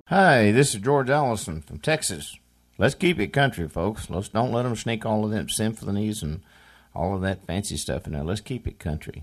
Hi, this is George Allison from Texas. Let's keep it country, folks. Let's don't let them sneak all of them symphonies and all of that fancy stuff in there. Let's keep it country.